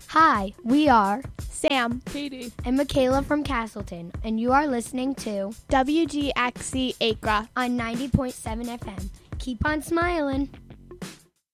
Hi, we are Sam, Katie, and Michaela from Castleton, and you are listening to WGXC Acra on 90.7 FM. Keep on smiling.